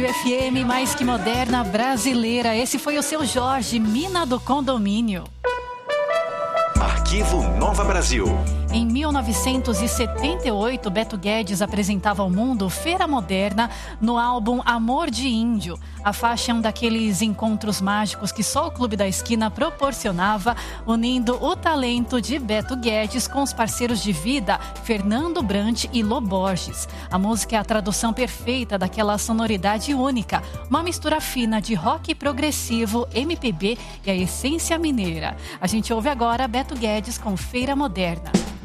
FM mais que moderna brasileira. Esse foi o seu Jorge, Mina do Condomínio. Arquivo Nova Brasil. Em 1978, Beto Guedes apresentava ao mundo Feira Moderna no álbum Amor de Índio. A faixa é um daqueles encontros mágicos que só o Clube da Esquina proporcionava, unindo o talento de Beto Guedes com os parceiros de vida Fernando Brant e Lô Borges. A música é a tradução perfeita daquela sonoridade única, uma mistura fina de rock progressivo, MPB e a essência mineira. A gente ouve agora Beto Guedes com Feira Moderna.